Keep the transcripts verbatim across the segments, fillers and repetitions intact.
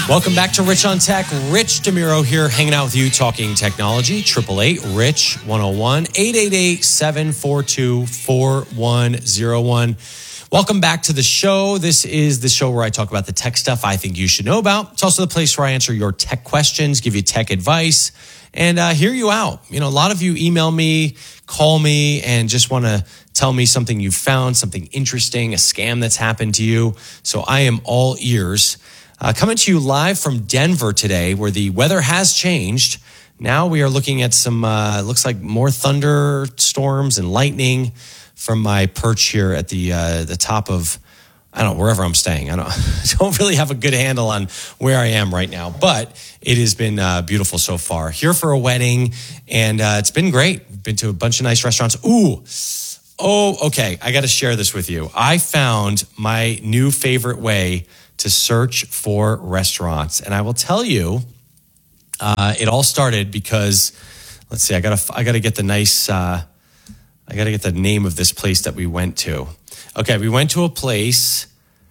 Welcome back to Rich on Tech. Rich DeMuro here, hanging out with you, talking technology. eight eight eight, RICH one oh one, eight eight eight, seven four two, four one oh one. Welcome back to the show. This is the show where I talk about the tech stuff I think you should know about. It's also the place where I answer your tech questions, give you tech advice, and uh, hear you out. You know, a lot of you email me, call me, and just want to tell me something you found, something interesting, a scam that's happened to you. So I am all ears. Uh, coming to you live from Denver today, where the weather has changed. Now we are looking at some, uh, looks like more thunderstorms and lightning from my perch here at the uh, the top of, I don't know, wherever I'm staying. I don't, I don't really have a good handle on where I am right now, but it has been uh, beautiful so far. Here for a wedding, and uh, it's been great. Been to a bunch of nice restaurants. Ooh, oh, okay. I got to share this with you. I found my new favorite way to search for restaurants. And I will tell you, uh, it all started because, let's see, I gotta, I gotta get the nice, uh, I gotta get the name of this place that we went to. Okay, we went to a place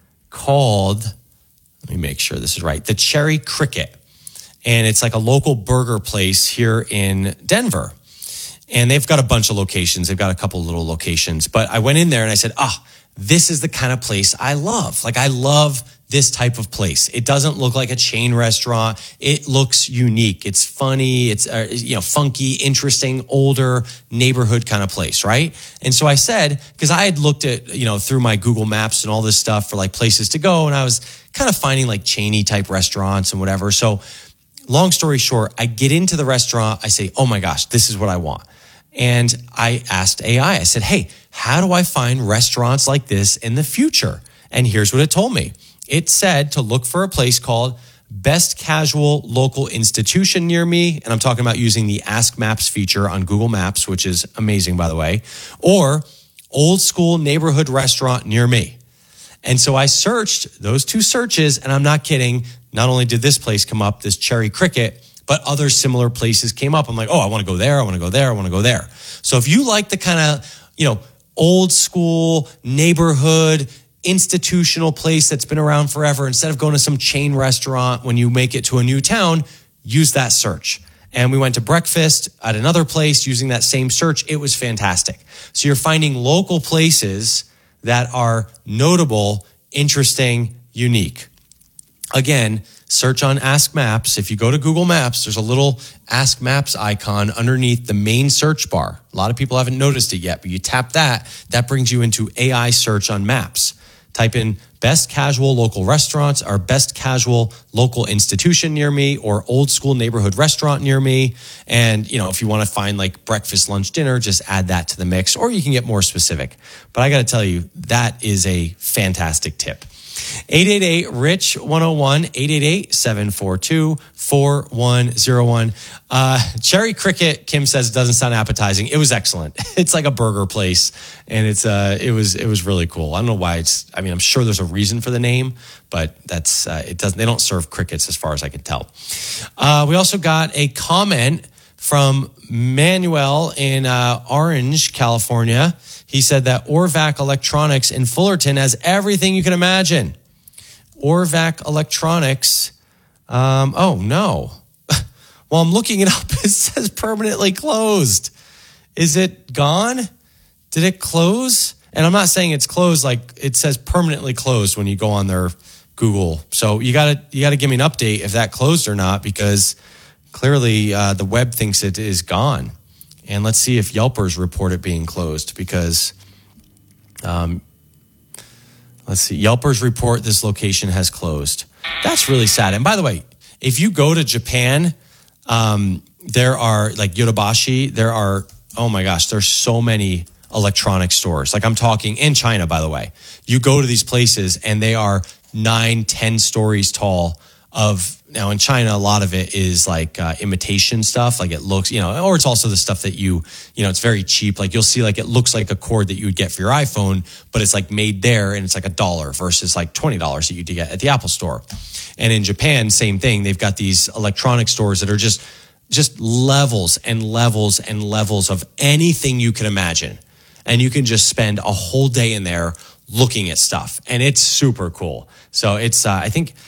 called, let me make sure this is right, the Cherry Cricket. And it's like a local burger place here in Denver. And they've got a bunch of locations. They've got a couple little locations. But I went in there and I said, ah, this is the kind of place I love. Like, I love this type of place. It doesn't look like a chain restaurant. It looks unique. It's funny. It's, uh, you know, funky, interesting, older neighborhood kind of place, right? And so I said, because I had looked at, you know, through my Google Maps and all this stuff for like places to go, and I was kind of finding like chainy type restaurants and whatever. So long story short, I get into the restaurant. I say, oh my gosh, this is what I want. And I asked A I, I said, hey, how do I find restaurants like this in the future? And here's what it told me. It said to look for a place called Best Casual Local Institution near me. And I'm talking about using the Ask Maps feature on Google Maps, which is amazing, by the way, or Old School Neighborhood Restaurant near me. And so I searched those two searches, and I'm not kidding. Not only did this place come up, this Cherry Cricket, but other similar places came up. I'm like, oh, I want to go there. I want to go there. I want to go there. So if you like the kind of, you know, old school neighborhood institutional place that's been around forever, instead of going to some chain restaurant when you make it to a new town, use that search. And we went to breakfast at another place using that same search. It was fantastic. So you're finding local places that are notable, interesting, unique. Again, search on Ask Maps. If you go to Google Maps, there's a little Ask Maps icon underneath the main search bar. A lot of people haven't noticed it yet, but you tap that, that brings you into A I search on Maps. Type in best casual local restaurants or best casual local institution near me or old school neighborhood restaurant near me. And, you know, if you want to find like breakfast, lunch, dinner, just add that to the mix, or you can get more specific. But I got to tell you, that is a fantastic tip. eight eight eight, RICH one oh one, eight eight eight, seven four two, four one oh one. Uh, Cherry Cricket, Kim says, doesn't sound appetizing. It was excellent. It's like a burger place, and it's uh, it was it was really cool. I don't know why it's. I mean, I'm sure there's a reason for the name, but that's uh, it. Doesn't they don't serve crickets as far as I can tell. Uh, we also got a comment from Manuel in uh, Orange, California. He said that Orvac Electronics in Fullerton has everything you can imagine. Orvac Electronics. Um, oh, no. Well, I'm looking it up. It says permanently closed. Is it gone? Did it close? And I'm not saying it's closed, like it says permanently closed when you go on their Google. So you gotta you gotta give me an update if that closed or not, because clearly uh, the web thinks it is gone. And let's see if Yelpers report it being closed, because um, let's see. Yelpers report this location has closed. That's really sad. And by the way, if you go to Japan, um, there are like Yodobashi, there are, oh my gosh, there's so many electronic stores. Like I'm talking in China, by the way. You go to these places and they are nine, ten stories tall of, now in China, a lot of it is like uh, imitation stuff. Like it looks, you know, or it's also the stuff that you, you know, it's very cheap. Like you'll see like it looks like a cord that you would get for your iPhone, but it's like made there and it's like a dollar versus like twenty dollars that you get at the Apple store. And in Japan, same thing. They've got these electronic stores that are just, just levels and levels and levels of anything you can imagine. And you can just spend a whole day in there looking at stuff. And it's super cool. So it's, uh, I think,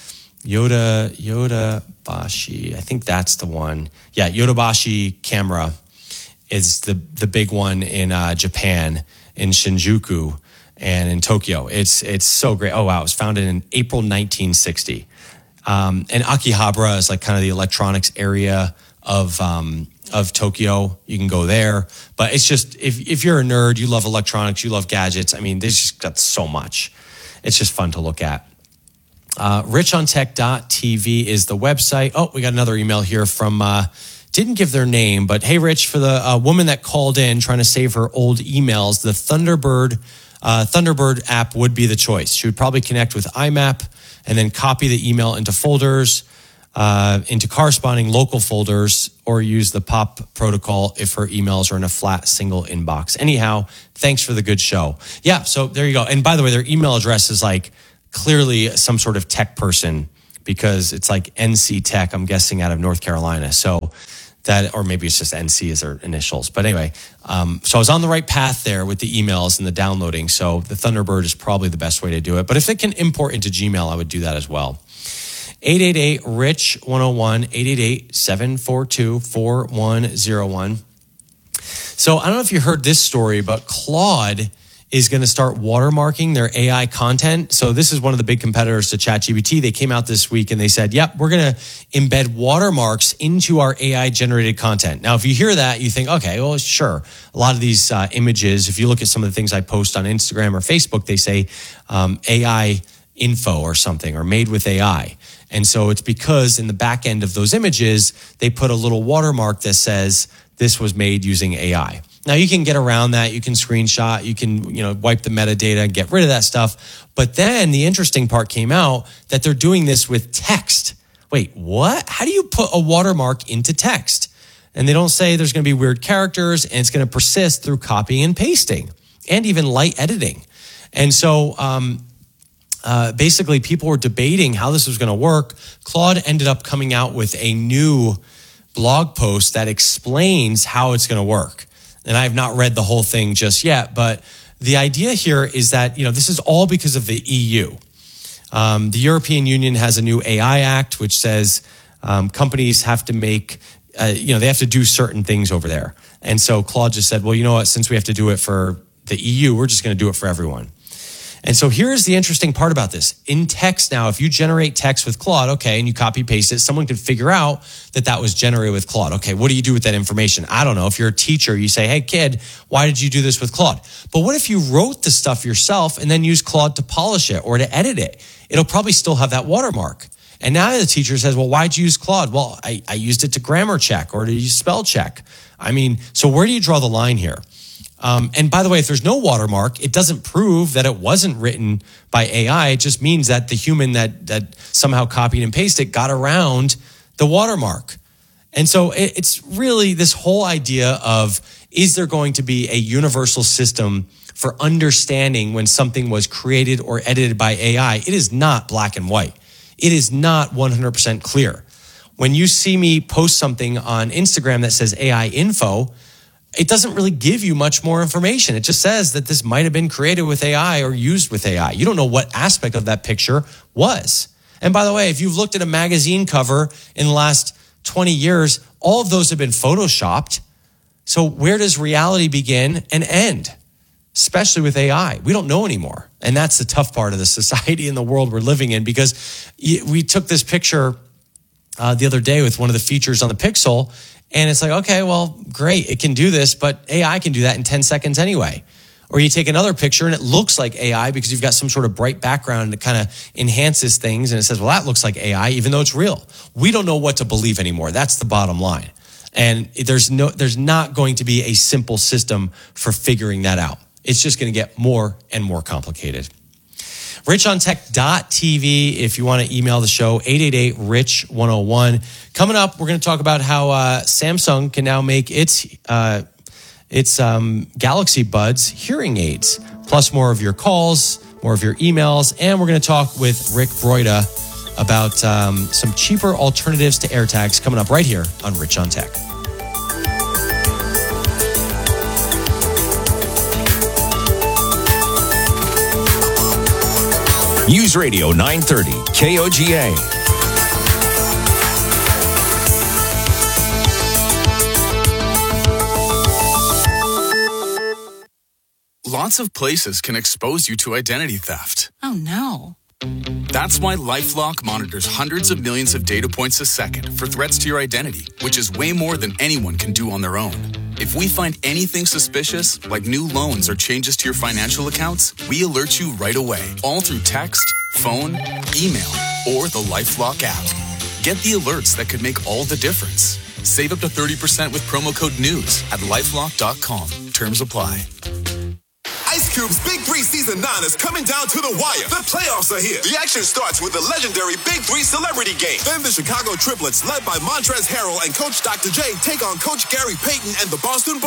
Yoda, Yodobashi. I think that's the one. Yeah, Yodobashi camera is the, the big one in uh, Japan, in Shinjuku and in Tokyo. It's it's so great. Oh, wow. It was founded in April nineteen sixty. Um, and Akihabara is like kind of the electronics area of um, of Tokyo. You can go there. But it's just, if, if you're a nerd, you love electronics, you love gadgets, I mean, they've just got so much. It's just fun to look at. Uh, rich on tech dot t v is the website. Oh, we got another email here from, uh, didn't give their name, but hey, Rich, for the uh, woman that called in trying to save her old emails, the Thunderbird uh, Thunderbird app would be the choice. She would probably connect with I MAP and then copy the email into folders, uh, into corresponding local folders, or use the POP protocol if her emails are in a flat single inbox. Anyhow, thanks for the good show. Yeah, so there you go. And by the way, their email address is like clearly some sort of tech person, because it's like N C Tech, I'm guessing, out of North Carolina. So that, or maybe it's just N C as their initials. But anyway, um, so I was on the right path there with the emails and the downloading. So the Thunderbird is probably the best way to do it. But if it can import into Gmail, I would do that as well. eight eight eight, R I C H, one oh one, eight eight eight, seven four two, four one oh one. So I don't know if you heard this story, but Claude is going to start watermarking their A I content. So this is one of the big competitors to ChatGPT. They came out this week and they said, yep, we're going to embed watermarks into our A I-generated content. Now, if you hear that, you think, okay, well, sure. A lot of these uh, images, if you look at some of the things I post on Instagram or Facebook, they say um, A I info or something, or made with A I. And so it's because in the back end of those images, they put a little watermark that says this was made using A I. Now, you can get around that. You can screenshot. You can, you know, wipe the metadata and get rid of that stuff. But then the interesting part came out that they're doing this with text. Wait, what? How do you put a watermark into text? And they don't say there's going to be weird characters, and it's going to persist through copying and pasting and even light editing. And so um, uh, basically people were debating how this was going to work. Claude ended up coming out with a new blog post that explains how it's going to work. And I have not read the whole thing just yet, but the idea here is that, you know, this is all because of the E U. Um, the European Union has a new A I Act, which says um, companies have to make, uh, you know, they have to do certain things over there. And so Claude just said, well, you know what, since we have to do it for the E U, we're just going to do it for everyone. And so here's the interesting part about this. In text now, if you generate text with Claude, okay, and you copy paste it, someone could figure out that that was generated with Claude. Okay, what do you do with that information? I don't know. If you're a teacher, you say, hey, kid, why did you do this with Claude? But what if you wrote the stuff yourself and then used Claude to polish it or to edit it? It'll probably still have that watermark. And now the teacher says, well, why'd you use Claude? Well, I, I used it to grammar check or to use spell check. I mean, so where do you draw the line here? Um, and by the way, if there's no watermark, it doesn't prove that it wasn't written by A I. It just means that the human that that somehow copied and pasted got around the watermark. And so it, it's really this whole idea of, is there going to be a universal system for understanding when something was created or edited by A I? It is not black and white. It is not one hundred percent clear. When you see me post something on Instagram that says A I info, it doesn't really give you much more information. It just says that this might have been created with A I or used with A I. You don't know what aspect of that picture was. And by the way, if you've looked at a magazine cover in the last twenty years, all of those have been photoshopped. So where does reality begin and end? Especially with A I. We don't know anymore. And that's the tough part of the society and the world we're living in, because we took this picture uh, the other day with one of the features on the Pixel. And it's like, okay, well, great, it can do this, but A I can do that in ten seconds anyway. Or you take another picture and it looks like A I because you've got some sort of bright background that kind of enhances things. And it says, well, that looks like A I, even though it's real. We don't know what to believe anymore. That's the bottom line. And there's no, there's not going to be a simple system for figuring that out. It's just going to get more and more complicated. rich on tech dot t v if you want to email the show, eight eight eight, R I C H, one oh one. Coming up, we're going to talk about how uh, Samsung can now make its uh, its um, Galaxy Buds hearing aids, plus more of your calls, more of your emails, and we're going to talk with Rick Broida about um, some cheaper alternatives to AirTags coming up right here on Rich on Tech. News Radio nine thirty, K O G A. lots of places can expose you to identity theft. Oh, no. That's why LifeLock monitors hundreds of millions of data points a second for threats to your identity, which is way more than anyone can do on their own. If we find anything suspicious, like new loans or changes to your financial accounts, we alert you right away, all through text, phone, email, or the LifeLock app. Get the alerts that could make all the difference. Save up to thirty percent with promo code NEWS at lifelock dot com. Terms apply. Ice Cube's Big Three Season nine is coming down to the wire. The playoffs are here. The action starts with the legendary Big Three Celebrity Game. Then the Chicago Triplets, led by Montrezl Harrell and Coach Doctor J, take on Coach Gary Payton and the Boston